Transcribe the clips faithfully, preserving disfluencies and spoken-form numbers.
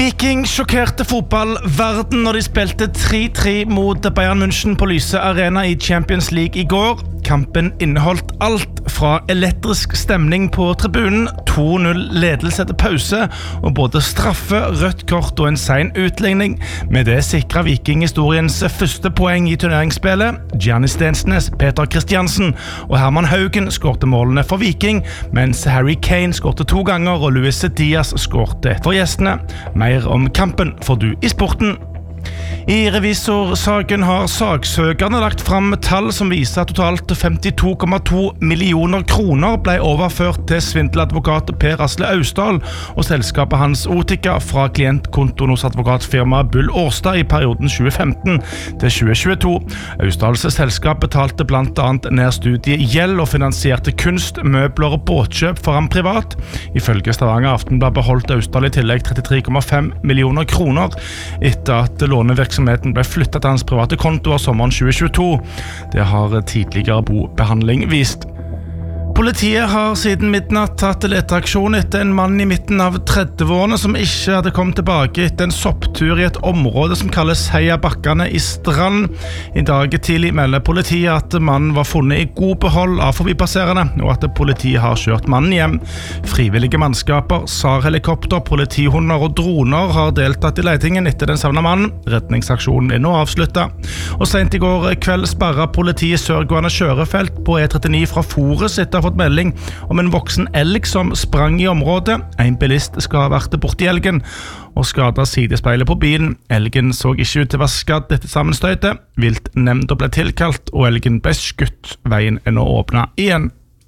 Viking sjokkerte fotballverden når de spilte tre tre mot Bayern München på Lyse Arena i Champions League i går. Kampen inneholdt alt fra elektrisk stemning på tribunen, to null ledelse etter pause, og både straffe, rødt kort og en sen utligning. Med det sikret Viking historiens første poeng i turneringsspillet. Gianni Stensnes, Peter Christiansen og Herman Haugen skårte målene for Viking, mens Harry Kane skårte to ganger og Luis Diaz skårte for gjestene. Mer om kampen får du i sporten. I revisorsaken har saksøkerne lagt fram tall som viser at totalt femtito komma to millioner kroner ble overført til svindeladvokat Per Asle Austdal og selskapet hans Otika fra klientkontoen hos advokatfirmaet Bull Årstad i perioden tjue femten til tjue tjueto. Austdals selskap betalte blant annet ned studiegjeld og finansierte kunst, møbler og båtkjøp for ham privat. Ifølge Stavanger Aftenblad beholdt Austdal i tillegg trettitre komma fem millioner kroner etter at lånevirksomheten ble flyttet til hans private konto av sommeren tjue tjueto. Det har tidligere bobehandling vist. Politiet har siden midnatt tatt leteaksjon etter en mann i midten av trettiårene som ikke hadde kommet tilbake etter en sopptur i et område som kalles Heia Bakkene i Strand. I dag tidlig melder politiet at mannen var funnet i god behold av forbipasserende, og at politiet har kjørt mannen hjem. Frivillige mannskaper, S A R-helikopter, politihunder og droner har deltatt i leitingen etter den savnede mannen. Redningsaksjonen er nå avsluttet. Og sent i går kveld sperret politiet sørgående kjørefelt på E trettini fra Forus etter har fått melding om en voksen elg som sprang i området. En bilist skal ha vært borti elgen og skadet sidespeilet på bilen. Elgen så ikke ut til å være skadd etter sammenstøytet. Viltnemnda ble tilkalt, og elgen ble skutt. Veien er nå åpnet igjen.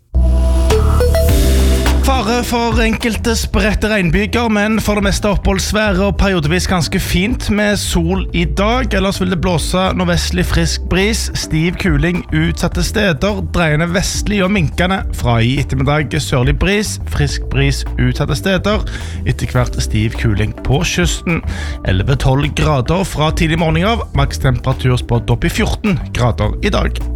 Fare for enkelte spredte regnbyger, men for det meste oppholdsvær og periodevis ganske fint med sol i dag. Ellers vil det blåse nordvestlig frisk bris, stiv kuling utsatte steder, dreiende vestlig og minkende. Fra i ettermiddag sørlig bris, frisk bris utsatte steder, etter hvert stiv kuling på kysten. elleve til tolv grader fra tidlig morgen av, maks temperatur spådd opp i fjorten grader i dag.